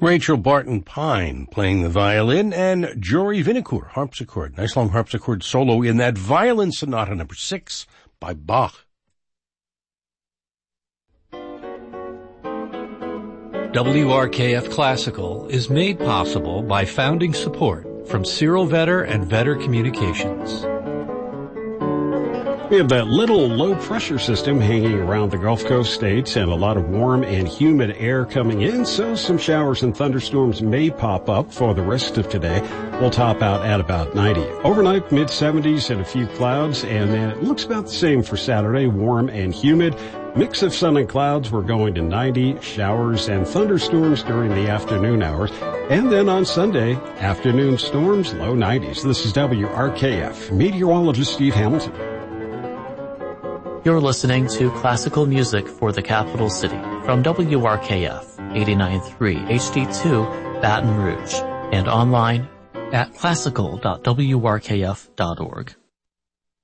Rachel Barton Pine playing the violin, and Jory Vinocourt, harpsichord. Nice long harpsichord solo in that Violin Sonata No. 6 by Bach. WRKF Classical is made possible by founding support from Cyril Vetter and Vetter Communications. We have that little low-pressure system hanging around the Gulf Coast states and a lot of warm and humid air coming in, so some showers and thunderstorms may pop up for the rest of today. We'll top out at about 90. Overnight, mid-70s and a few clouds, and then it looks about the same for Saturday, warm and humid. Mix of sun and clouds, we're going to 90, showers and thunderstorms during the afternoon hours. And then on Sunday, afternoon storms, low 90s. This is WRKF, meteorologist Steve Hamilton. You're listening to classical music for the capital city from WRKF 89.3 HD2 Baton Rouge and online at classical.wrkf.org.